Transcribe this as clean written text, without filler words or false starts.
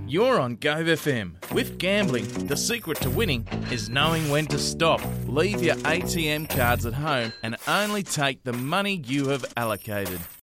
You're on Gove FM. With gambling, the secret to winning is knowing when to stop. Leave your ATM cards at home and only take the money you have allocated.